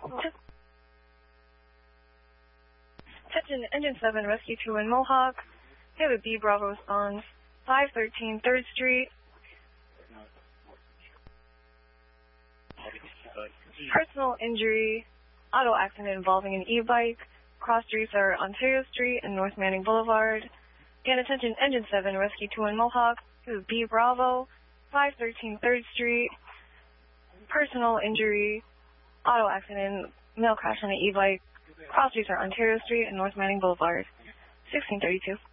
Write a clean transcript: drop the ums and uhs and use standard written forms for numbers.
Attention, Engine 7, Rescue 2 in Mohawk. We have a B Bravo response, 513 3rd Street. Personal injury, auto accident involving an e-bike. Cross streets are Ontario Street and North Manning Boulevard. Again, attention, Engine 7, Rescue 2 in Mohawk. We have a B Bravo, 513 3rd Street. Personal injury, auto accident, male crash on an e-bike. Cross streets are Ontario Street and North Manning Boulevard. 1632.